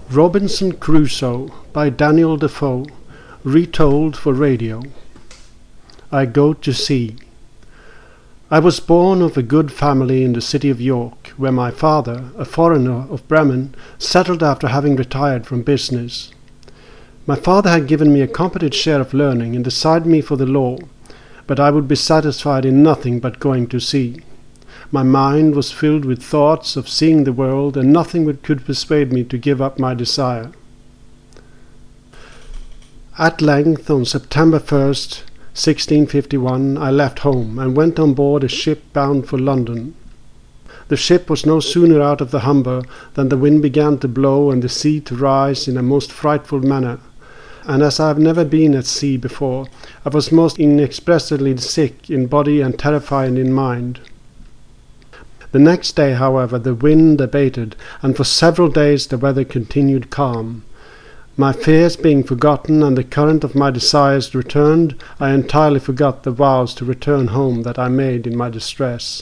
Robinson Crusoe by Daniel Defoe, retold for radio. I go to sea. I was born of a good family in the city of York, where my father, a foreigner of Bremen, settled after having retired from business. My father had given me a competent share of learning and decided me for the law, but I would be satisfied in nothing but going to sea. My mind was filled with thoughts of seeing the world, and nothing could persuade me to give up my desire. At length, on September 1st, 1651, I left home and went on board a ship bound for London. The ship was no sooner out of the Humber than the wind began to blow and the sea to rise in a most frightful manner, and as I have never been at sea before, I was most inexpressibly sick in body and terrified in mind. The next day, however, the wind abated, and for several days the weather continued calm. My fears being forgotten and the current of my desires returned, I entirely forgot the vows to return home that I made in my distress.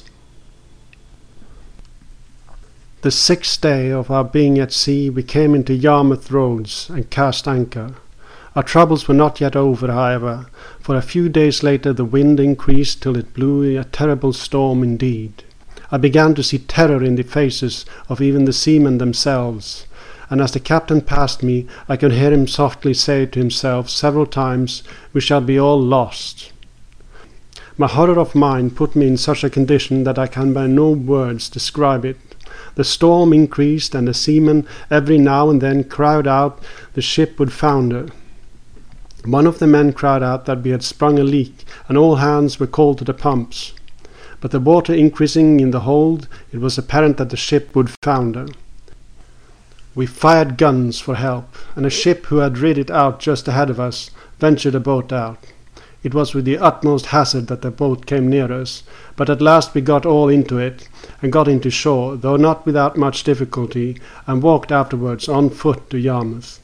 The 6th day of our being at sea, we came into Yarmouth Roads and cast anchor. Our troubles were not yet over, however, for a few days later the wind increased till it blew a terrible storm indeed. I began to see terror in the faces of even the seamen themselves, and as the captain passed me, I could hear him softly say to himself several times, "We shall be all lost." My horror of mind put me in such a condition that I can by no words describe it. The storm increased, and the seamen every now and then cried out the ship would founder. One of the men cried out that we had sprung a leak, and all hands were called to the pumps. But the water increasing in the hold, it was apparent that the ship would founder. We fired guns for help, and a ship who had rid it out just ahead of us ventured a boat out. It was with the utmost hazard that the boat came near us, but at last we got all into it, and got into shore, though not without much difficulty, and walked afterwards on foot to Yarmouth.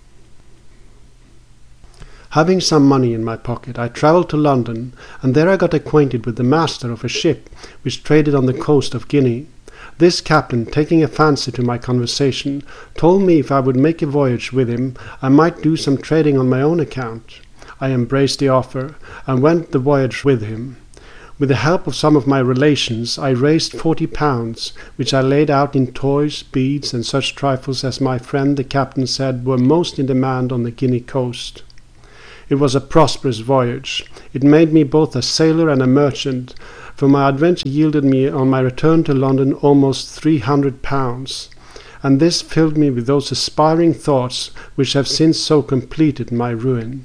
Having some money in my pocket, I travelled to London, and there I got acquainted with the master of a ship which traded on the coast of Guinea. This captain, taking a fancy to my conversation, told me if I would make a voyage with him, I might do some trading on my own account. I embraced the offer, and went the voyage with him. With the help of some of my relations, I raised £40, which I laid out in toys, beads, and such trifles as my friend the captain said were most in demand on the Guinea coast. It was a prosperous voyage. It made me both a sailor and a merchant, for my adventure yielded me on my return to London almost £300, and this filled me with those aspiring thoughts which have since so completed my ruin.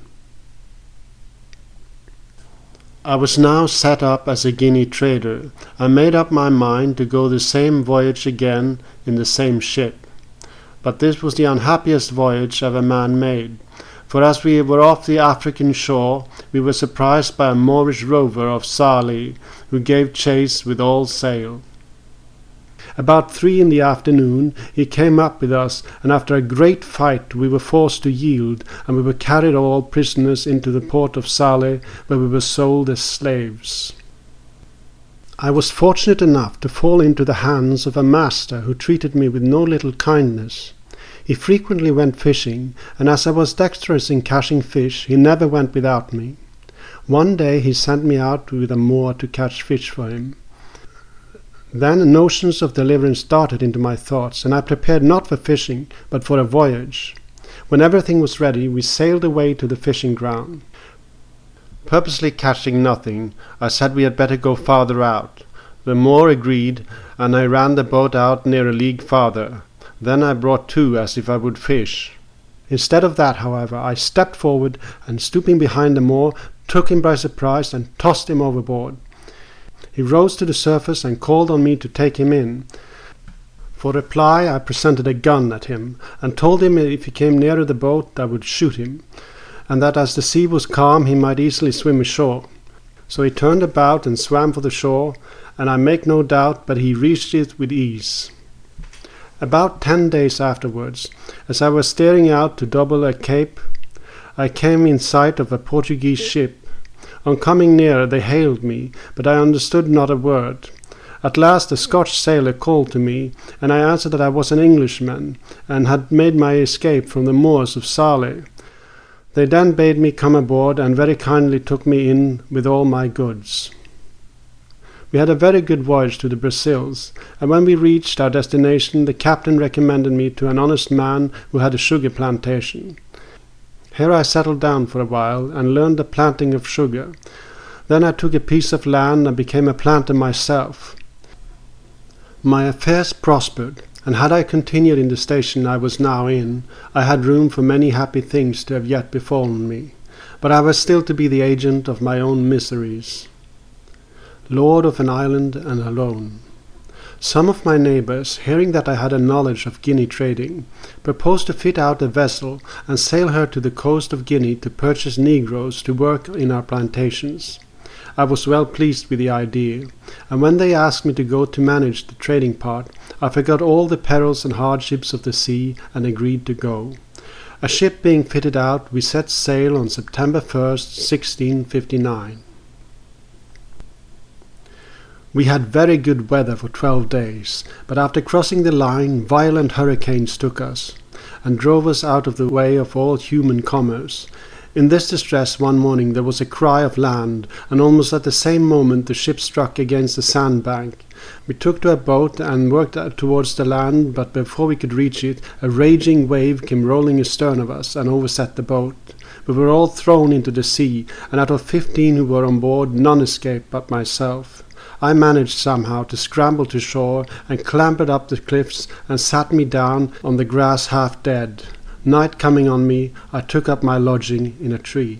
I was now set up as a Guinea trader, and made up my mind to go the same voyage again in the same ship. But this was the unhappiest voyage ever man made. For as we were off the African shore, we were surprised by a Moorish rover of Sallee, who gave chase with all sail. About 3 in the afternoon he came up with us, and after a great fight we were forced to yield, and we were carried all prisoners into the port of Sallee, where we were sold as slaves. I was fortunate enough to fall into the hands of a master who treated me with no little kindness. He frequently went fishing, and as I was dexterous in catching fish, he never went without me. One day he sent me out with a Moor to catch fish for him. Then notions of deliverance darted into my thoughts, and I prepared not for fishing, but for a voyage. When everything was ready, we sailed away to the fishing ground. Purposely catching nothing, I said we had better go farther out. The Moor agreed, and I ran the boat out near a league farther. Then I brought to as if I would fish. Instead of that, however, I stepped forward, and stooping behind the Moor, took him by surprise and tossed him overboard. He rose to the surface and called on me to take him in. For reply I presented a gun at him, and told him if he came nearer the boat I would shoot him, and that as the sea was calm he might easily swim ashore. So he turned about and swam for the shore, and I make no doubt but he reached it with ease. About 10 days afterwards, as I was steering out to double a cape, I came in sight of a Portuguese ship. On coming nearer they hailed me, but I understood not a word. At last a Scotch sailor called to me, and I answered that I was an Englishman, and had made my escape from the Moors of Salé. They then bade me come aboard, and very kindly took me in with all my goods. We had a very good voyage to the Brazils, and when we reached our destination the captain recommended me to an honest man who had a sugar plantation. Here I settled down for a while, and learned the planting of sugar. Then I took a piece of land and became a planter myself. My affairs prospered, and had I continued in the station I was now in, I had room for many happy things to have yet befallen me, but I was still to be the agent of my own miseries. Lord of an island and alone. Some of my neighbours, hearing that I had a knowledge of Guinea trading, proposed to fit out a vessel and sail her to the coast of Guinea to purchase negroes to work in our plantations. I was well pleased with the idea, and when they asked me to go to manage the trading part, I forgot all the perils and hardships of the sea and agreed to go. A ship being fitted out, we set sail on September 1st, 1659. We had very good weather for 12 days, but after crossing the line violent hurricanes took us, and drove us out of the way of all human commerce. In this distress one morning there was a cry of land, and almost at the same moment the ship struck against the sandbank. We took to a boat and worked towards the land, but before we could reach it, a raging wave came rolling astern of us and overset the boat. We were all thrown into the sea, and out of 15 who were on board, none escaped but myself. I managed somehow to scramble to shore, and clambered up the cliffs, and sat me down on the grass half dead. Night coming on me, I took up my lodging in a tree.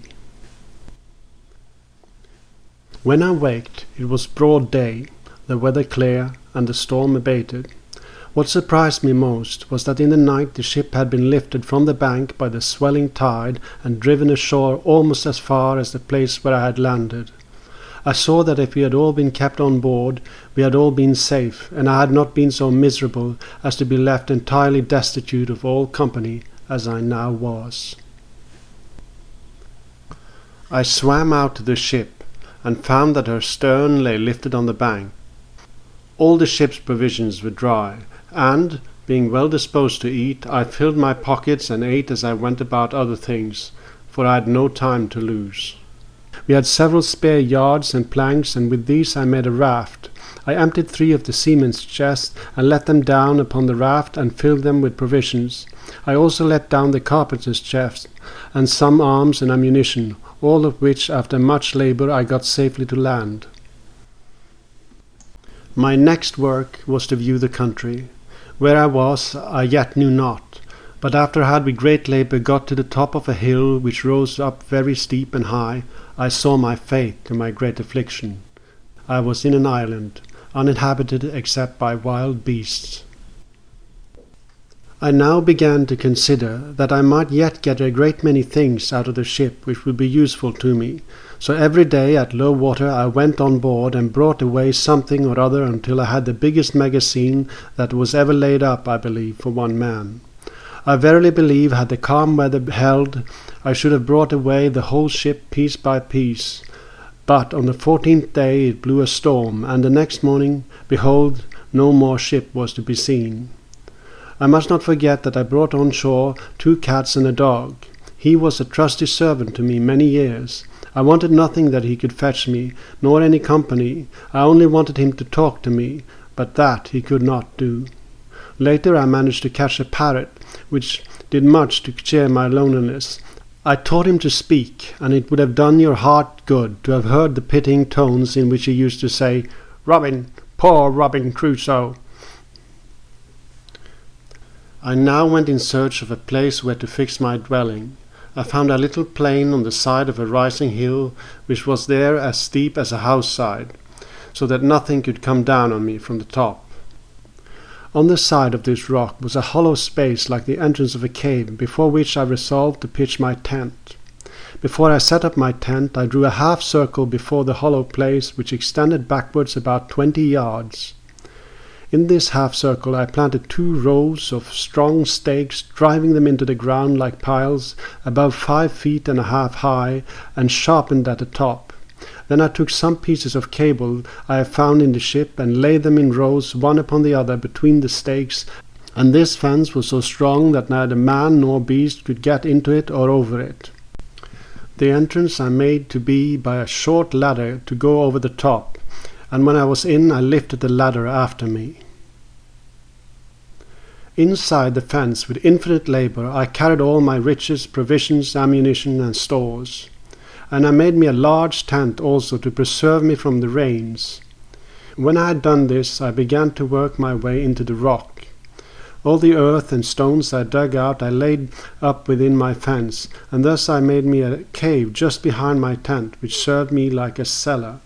When I waked, it was broad day, the weather clear, and the storm abated. What surprised me most was that in the night the ship had been lifted from the bank by the swelling tide and driven ashore almost as far as the place where I had landed. I saw that if we had all been kept on board, we had all been safe, and I had not been so miserable as to be left entirely destitute of all company as I now was. I swam out to the ship, and found that her stern lay lifted on the bank. All the ship's provisions were dry, and, being well disposed to eat, I filled my pockets and ate as I went about other things, for I had no time to lose. We had several spare yards and planks, and with these I made a raft. I emptied 3 of the seamen's chests, and let them down upon the raft, and filled them with provisions. I also let down the carpenter's chest, and some arms and ammunition, all of which, after much labour, I got safely to land. My next work was to view the country. Where I was, I yet knew not, but after I had with great labour got to the top of a hill which rose up very steep and high, I saw my fate to my great affliction. I was in an island, uninhabited except by wild beasts. I now began to consider that I might yet get a great many things out of the ship which would be useful to me, so every day at low water I went on board and brought away something or other until I had the biggest magazine that was ever laid up, I believe, for one man. I verily believe, had the calm weather held, I should have brought away the whole ship piece by piece. But on the 14th day it blew a storm, and the next morning, behold, no more ship was to be seen. I must not forget that I brought on shore 2 cats and a dog. He was a trusty servant to me many years. I wanted nothing that he could fetch me, nor any company. I only wanted him to talk to me, but that he could not do. Later I managed to catch a parrot, which did much to cheer my loneliness. I taught him to speak, and it would have done your heart good to have heard the pitying tones in which he used to say, "Robin, poor Robin Crusoe." I now went in search of a place where to fix my dwelling. I found a little plain on the side of a rising hill, which was there as steep as a house side, so that nothing could come down on me from the top. On the side of this rock was a hollow space like the entrance of a cave, before which I resolved to pitch my tent. Before I set up my tent, I drew a half circle before the hollow place, which extended backwards about 20 yards. In this half circle I planted 2 rows of strong stakes, driving them into the ground like piles, above 5 feet and a half high, and sharpened at the top. Then I took some pieces of cable I had found in the ship and laid them in rows one upon the other between the stakes, and this fence was so strong that neither man nor beast could get into it or over it. The entrance I made to be by a short ladder to go over the top, and when I was in I lifted the ladder after me. Inside the fence with infinite labour I carried all my riches, provisions, ammunition, and stores. And I made me a large tent also to preserve me from the rains. When I had done this, I began to work my way into the rock. All the earth and stones I dug out I laid up within my fence, and thus I made me a cave just behind my tent, which served me like a cellar.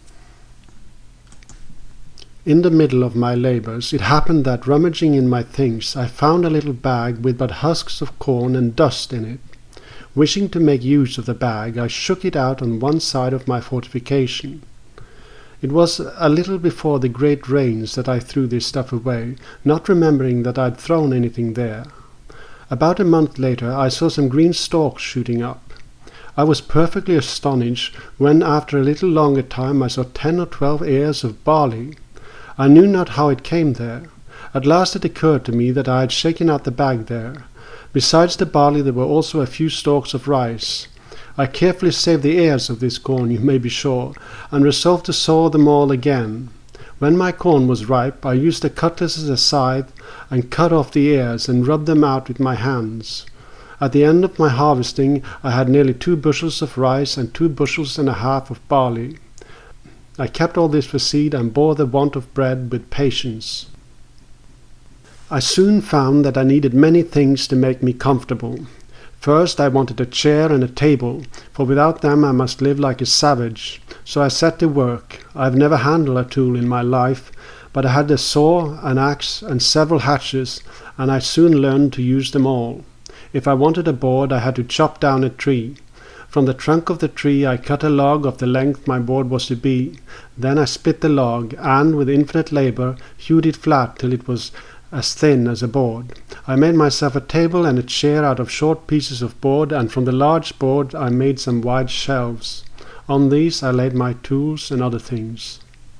In the middle of my labours, it happened that, rummaging in my things, I found a little bag with but husks of corn and dust in it. Wishing to make use of the bag, I shook it out on one side of my fortification. It was a little before the great rains that I threw this stuff away, not remembering that I had thrown anything there. About a month later I saw some green stalks shooting up. I was perfectly astonished when, after a little longer time, I saw 10 or 12 ears of barley. I knew not how it came there. At last it occurred to me that I had shaken out the bag there. Besides the barley there were also a few stalks of rice. I carefully saved the ears of this corn, you may be sure, and resolved to sow them all again. When my corn was ripe, I used a cutlass as a scythe, and cut off the ears, and rubbed them out with my hands. At the end of my harvesting I had nearly 2 bushels of rice and 2 bushels and a half of barley. I kept all this for seed, and bore the want of bread with patience. I soon found that I needed many things to make me comfortable. First I wanted a chair and a table, for without them I must live like a savage. So I set to work. I have never handled a tool in my life, but I had a saw, an axe, and several hatchets, and I soon learned to use them all. If I wanted a board I had to chop down a tree. From the trunk of the tree I cut a log of the length my board was to be. Then I split the log, and with infinite labour hewed it flat till it was as thin as a board. I made myself a table and a chair out of short pieces of board, and from the large board I made some wide shelves. On these I laid my tools and other things.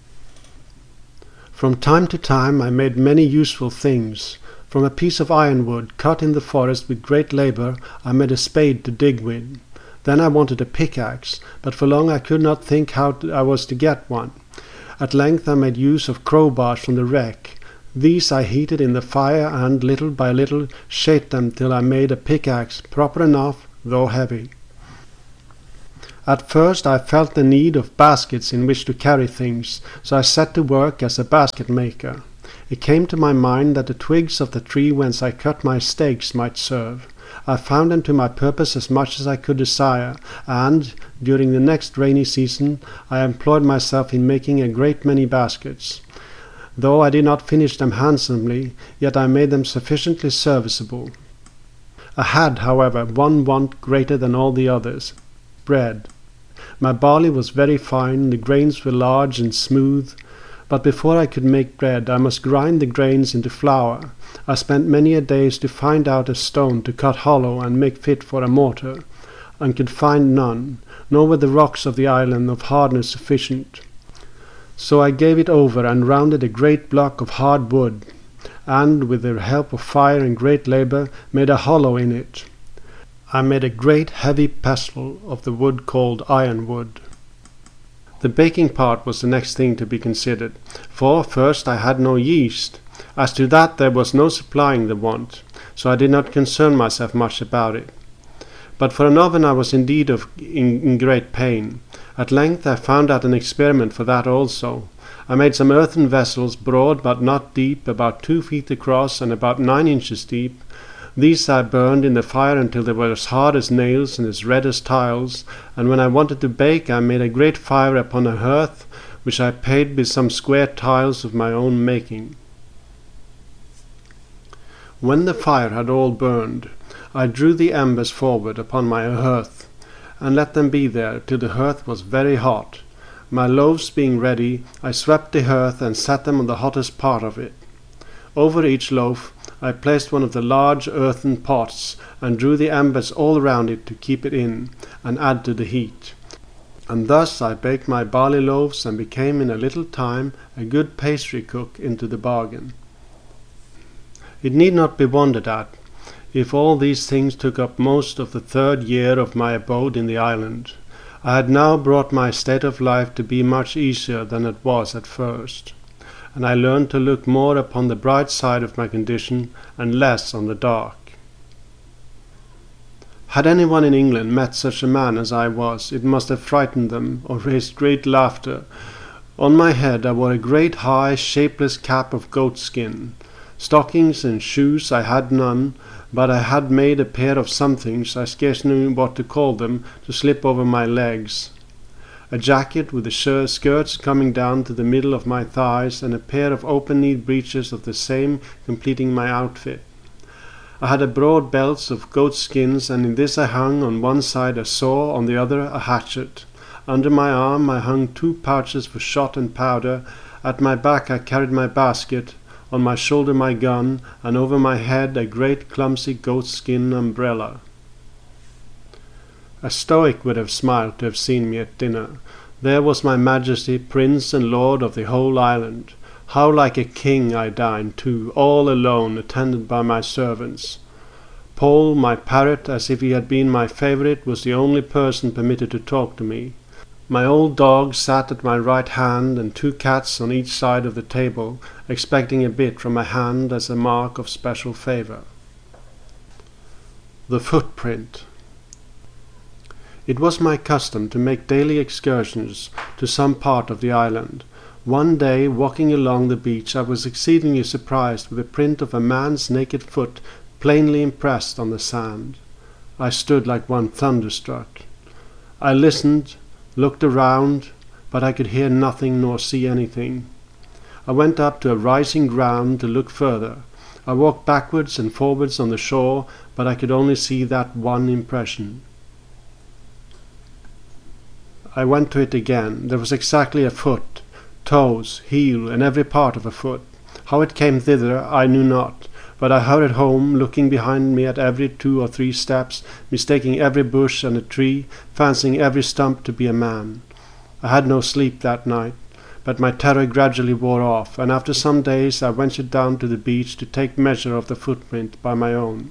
From time to time I made many useful things. From a piece of ironwood cut in the forest with great labour I made a spade to dig with. Then I wanted a pickaxe, but for long I could not think how I was to get one. At length I made use of crowbars from the wreck. These I heated in the fire, and little by little shaped them till I made a pickaxe proper enough, though heavy. At first I felt the need of baskets in which to carry things, so I set to work as a basket maker. It came to my mind that the twigs of the tree whence I cut my stakes might serve. I found them to my purpose as much as I could desire, and, during the next rainy season, I employed myself in making a great many baskets. Though I did not finish them handsomely, yet I made them sufficiently serviceable. I had, however, one want greater than all the others: bread. My barley was very fine, the grains were large and smooth, but before I could make bread I must grind the grains into flour. I spent many a days to find out a stone to cut hollow and make fit for a mortar, and could find none, nor were the rocks of the island of hardness sufficient. So I gave it over and rounded a great block of hard wood, and, with the help of fire and great labour, made a hollow in it. I made a great heavy pestle of the wood called ironwood. The baking part was the next thing to be considered, for first I had no yeast. As to that there was no supplying the want, so I did not concern myself much about it. But for an oven I was indeed in great pain. At length I found out an experiment for that also. I made some earthen vessels, broad but not deep, about 2 feet across and about 9 inches deep. These I burned in the fire until they were as hard as nails and as red as tiles, and when I wanted to bake I made a great fire upon a hearth, which I paid with some square tiles of my own making. When the fire had all burned, I drew the embers forward upon my hearth, and let them be there till the hearth was very hot. My loaves being ready, I swept the hearth and set them on the hottest part of it. Over each loaf I placed one of the large earthen pots, and drew the embers all round it to keep it in, and add to the heat. and thus I baked my barley loaves and became in a little time a good pastry cook into the bargain. It need not be wondered at if all these things took up most of the 3rd year of my abode in the island. I had now brought my state of life to be much easier than it was at first, and I learned to look more upon the bright side of my condition and less on the dark. Had anyone in England met such a man as I was, it must have frightened them or raised great laughter. On my head I wore a great high, shapeless cap of goatskin. Stockings and shoes I had none, but I had made a pair of somethings, I scarce knew what to call them, to slip over my legs. A jacket with the skirts coming down to the middle of my thighs, and a pair of open-kneed breeches of the same completing my outfit. I had a broad belt of goatskins, and in this I hung on one side a saw, on the other a hatchet. Under my arm I hung 2 pouches for shot and powder. At my back I carried my basket, on my shoulder my gun, and over my head a great clumsy goatskin umbrella. A Stoic would have smiled to have seen me at dinner. There was my Majesty, Prince and Lord of the whole island. How like a king I dined too, all alone, attended by my servants. Paul, my parrot, as if he had been my favourite, was the only person permitted to talk to me. My old dog sat at my right hand, and 2 cats on each side of the table, expecting a bit from my hand as a mark of special favour. The footprint. It was my custom to make daily excursions to some part of the island. One day, walking along the beach, I was exceedingly surprised with the print of a man's naked foot plainly impressed on the sand. I stood like one thunderstruck. I listened, looked around, but I could hear nothing nor see anything. I went up to a rising ground to look further. I walked backwards and forwards on the shore, but I could only see that one impression. I went to it again. There was exactly a foot, toes, heel, and every part of a foot. How it came thither I knew not, but I hurried home, looking behind me at every 2 or 3 steps, mistaking every bush and a tree, fancying every stump to be a man. I had no sleep that night, but my terror gradually wore off, and after some days I ventured down to the beach to take measure of the footprint by my own.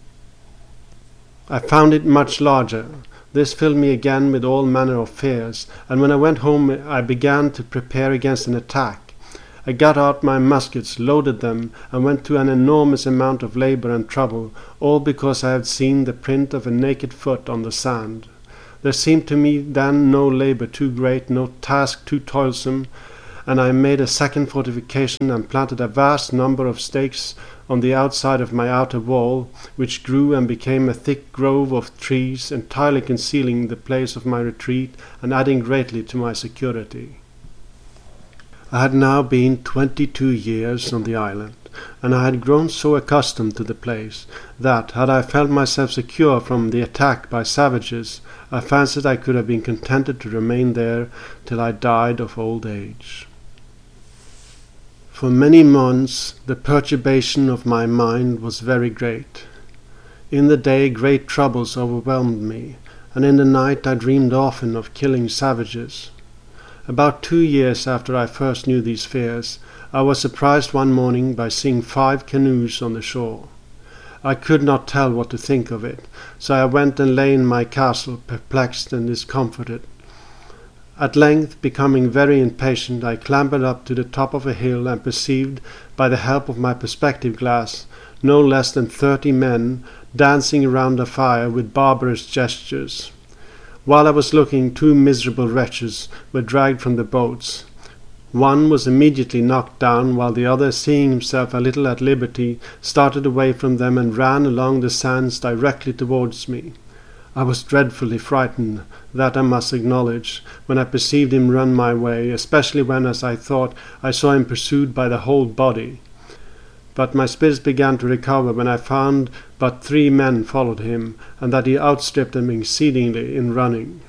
I found it much larger. This filled me again with all manner of fears, and when I went home I began to prepare against an attack. I got out my muskets, loaded them, and went to an enormous amount of labour and trouble, all because I had seen the print of a naked foot on the sand. There seemed to me then no labour too great, no task too toilsome, and I made a second fortification and planted a vast number of stakes on the outside of my outer wall, which grew and became a thick grove of trees, entirely concealing the place of my retreat and adding greatly to my security. I had now been 22 years on the island, and I had grown so accustomed to the place that, had I felt myself secure from the attack by savages, I fancied I could have been contented to remain there till I died of old age. For many months the perturbation of my mind was very great. In the day great troubles overwhelmed me, and in the night I dreamed often of killing savages. About 2 years after I first knew these fears, I was surprised one morning by seeing 5 canoes on the shore. I could not tell what to think of it, so I went and lay in my castle, perplexed and discomforted. At length, becoming very impatient, I clambered up to the top of a hill and perceived, by the help of my perspective glass, no less than 30 men dancing around a fire with barbarous gestures. While I was looking, 2 miserable wretches were dragged from the boats. One was immediately knocked down, while the other, seeing himself a little at liberty, started away from them and ran along the sands directly towards me. I was dreadfully frightened, that I must acknowledge, when I perceived him run my way, especially when, as I thought, I saw him pursued by the whole body. But my spirits began to recover when I found but 3 men followed him, and that he outstripped them exceedingly in running.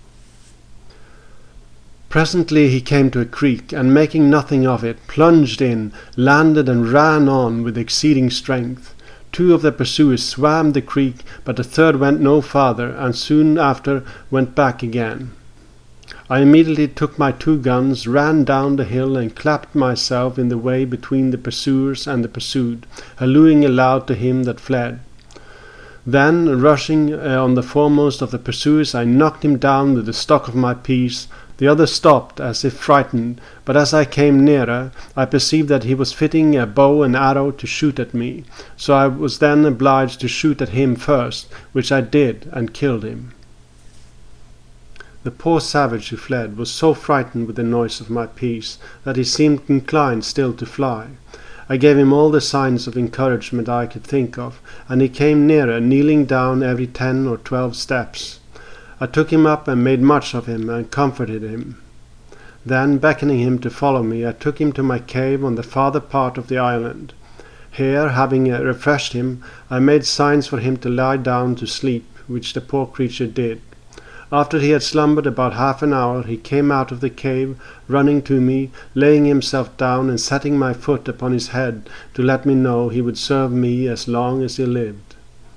Presently he came to a creek, and making nothing of it, plunged in, landed, and ran on with exceeding strength. 2 of the pursuers swam the creek, but the third went no farther, and soon after went back again. I immediately took my 2 guns, ran down the hill, and clapped myself in the way between the pursuers and the pursued, hallooing aloud to him that fled. Then, rushing on the foremost of the pursuers, I knocked him down with the stock of my piece. The other stopped, as if frightened, but as I came nearer, I perceived that he was fitting a bow and arrow to shoot at me, so I was then obliged to shoot at him first, which I did, and killed him. The poor savage who fled was so frightened with the noise of my piece that he seemed inclined still to fly. I gave him all the signs of encouragement I could think of, and he came nearer, kneeling down every 10 or 12 steps. I took him up and made much of him and comforted him. Then, beckoning him to follow me, I took him to my cave on the farther part of the island. Here, having refreshed him, I made signs for him to lie down to sleep, which the poor creature did. After he had slumbered about half an hour, he came out of the cave, running to me, laying himself down and setting my foot upon his head to let me know he would serve me as long as he lived.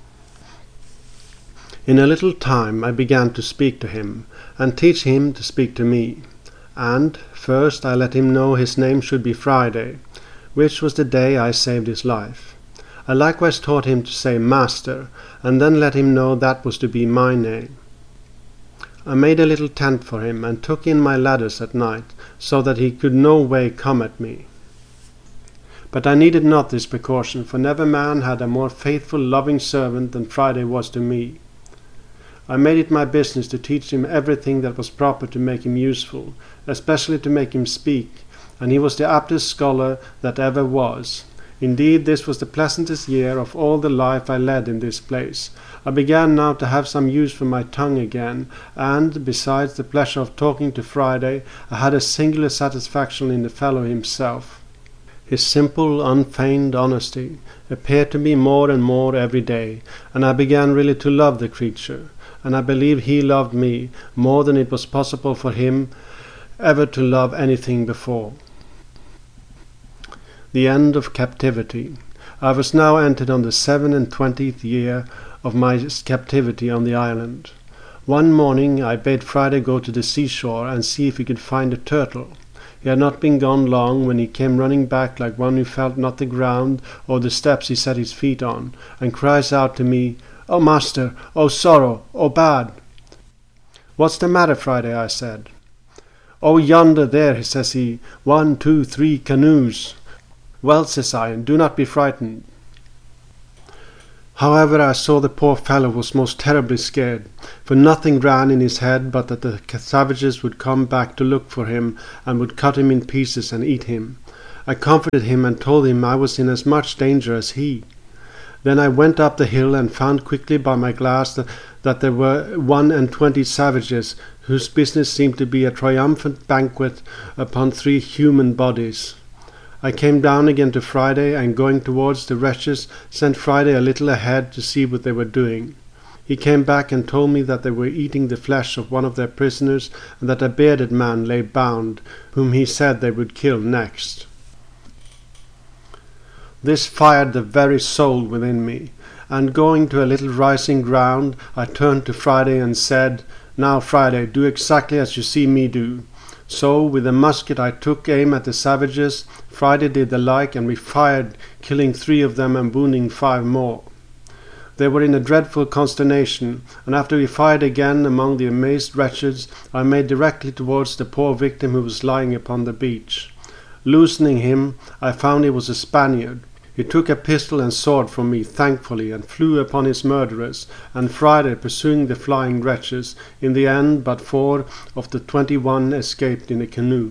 In a little time I began to speak to him, and teach him to speak to me. And first I let him know his name should be Friday, which was the day I saved his life. I likewise taught him to say Master, and then let him know that was to be my name. I made a little tent for him, and took in my ladders at night, so that he could no way come at me. But I needed not this precaution, for never man had a more faithful, loving servant than Friday was to me. I made it my business to teach him everything that was proper to make him useful, especially to make him speak, and he was the aptest scholar that ever was. Indeed, this was the pleasantest year of all the life I led in this place. I began now to have some use for my tongue again, and, besides the pleasure of talking to Friday, I had a singular satisfaction in the fellow himself. His simple, unfeigned honesty appeared to me more and more every day, and I began really to love the creature, and I believe he loved me more than it was possible for him ever to love anything before. The end of captivity. I was now entered on the 27th year of my captivity on the island. One morning I bade Friday go to the seashore and see if he could find a turtle. He had not been gone long when he came running back like one who felt not the ground or the steps he set his feet on, and cries out to me, "Oh, master! Oh, sorrow! Oh, bad!" "What's the matter, Friday?" I said. "Oh, yonder there," says he, 1, 2, 3 canoes." "Well," says I, "and do not be frightened." However, I saw the poor fellow was most terribly scared, for nothing ran in his head but that the savages would come back to look for him and would cut him in pieces and eat him. I comforted him and told him I was in as much danger as he. Then I went up the hill and found quickly by my glass that there were 21 savages, whose business seemed to be a triumphant banquet upon 3 human bodies. I came down again to Friday, and going towards the wretches, sent Friday a little ahead to see what they were doing. He came back and told me that they were eating the flesh of one of their prisoners, and that a bearded man lay bound, whom he said they would kill next. This fired the very soul within me, and going to a little rising ground, I turned to Friday and said, "Now, Friday, do exactly as you see me do." So, with a musket I took aim at the savages. Friday did the like, and we fired, killing 3 of them and wounding 5 more. They were in a dreadful consternation, and after we fired again among the amazed wretches, I made directly towards the poor victim who was lying upon the beach. Loosening him, I found he was a Spaniard. He took a pistol and sword from me thankfully, and flew upon his murderers, and Friday pursuing the flying wretches. In the end but 4 of the 21 escaped in a canoe.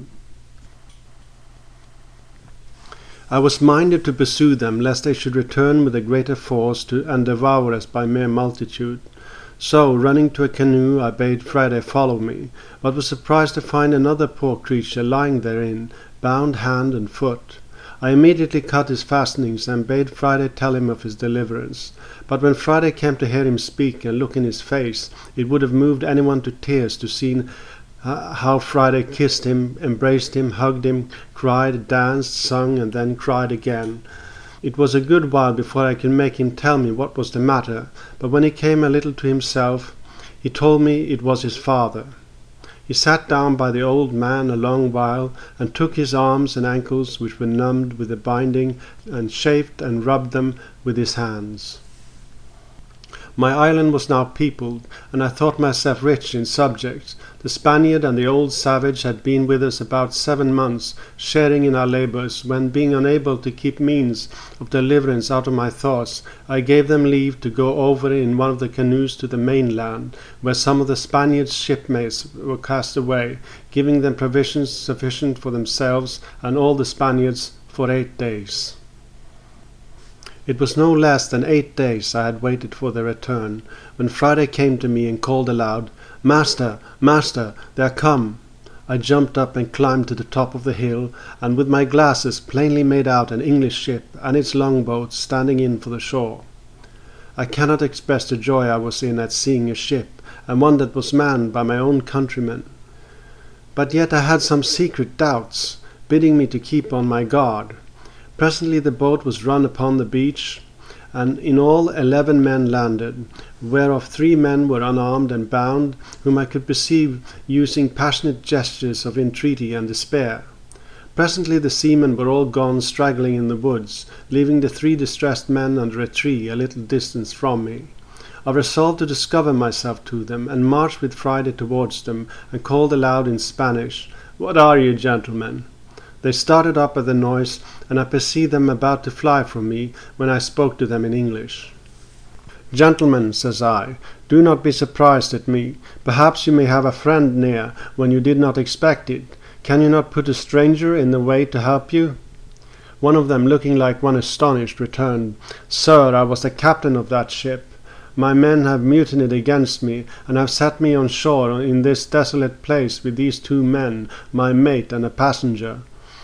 I was minded to pursue them, lest they should return with a greater force and devour us by mere multitude. So, running to a canoe, I bade Friday follow me, but was surprised to find another poor creature lying therein, bound hand and foot. I immediately cut his fastenings, and bade Friday tell him of his deliverance. But when Friday came to hear him speak and look in his face, it would have moved anyone to tears to see how Friday kissed him, embraced him, hugged him, cried, danced, sung, and then cried again. It was a good while before I could make him tell me what was the matter, but when he came a little to himself, he told me it was his father. He sat down by the old man a long while, and took his arms and ankles, which were numbed with the binding, and chafed and rubbed them with his hands. My island was now peopled, and I thought myself rich in subjects. The Spaniard and the old savage had been with us about 7 months, sharing in our labours, when, being unable to keep means of deliverance out of my thoughts, I gave them leave to go over in one of the canoes to the mainland, where some of the Spaniards' shipmates were cast away, giving them provisions sufficient for themselves and all the Spaniards for 8 days. It was no less than 8 days I had waited for their return, when Friday came to me and called aloud, "Master, master, they are come!" I jumped up and climbed to the top of the hill, and with my glasses plainly made out an English ship and its longboats standing in for the shore. I cannot express the joy I was in at seeing a ship, and one that was manned by my own countrymen. But yet I had some secret doubts, bidding me to keep on my guard. Presently the boat was run upon the beach, and in all 11 men landed, whereof 3 men were unarmed and bound, whom I could perceive using passionate gestures of entreaty and despair. Presently the seamen were all gone straggling in the woods, leaving the 3 distressed men under a tree a little distance from me. I resolved to discover myself to them, and marched with Friday towards them, and called aloud in Spanish, "What are you, gentlemen?" They started up at the noise, and I perceived them about to fly from me, when I spoke to them in English. "Gentlemen," says I, "do not be surprised at me. Perhaps you may have a friend near when you did not expect it. Can you not put a stranger in the way to help you?" One of them, looking like one astonished, returned, "Sir, I was the captain of that ship. My men have mutinied against me, and have set me on shore in this desolate place with these 2 men, my mate and a passenger."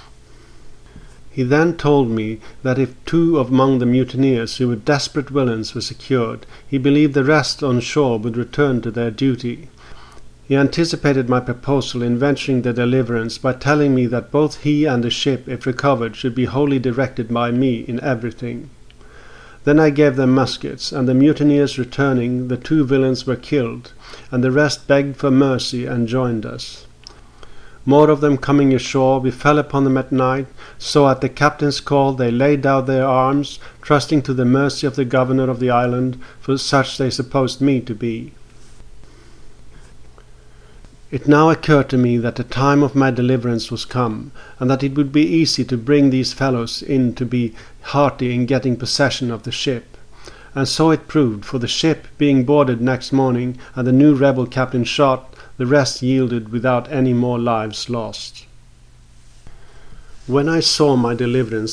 He then told me that if 2 among the mutineers who were desperate villains were secured, he believed the rest on shore would return to their duty. He anticipated my proposal in venturing their deliverance by telling me that both he and the ship, if recovered, should be wholly directed by me in everything. Then I gave them muskets, and the mutineers returning, the 2 villains were killed, and the rest begged for mercy and joined us. More of them coming ashore, we fell upon them at night, so at the captain's call they laid down their arms, trusting to the mercy of the governor of the island, for such they supposed me to be. It now occurred to me that the time of my deliverance was come, and that it would be easy to bring these fellows in to be hearty in getting possession of the ship. And so it proved, for the ship being boarded next morning, and the new rebel captain shot, the rest yielded without any more lives lost. When I saw my deliverance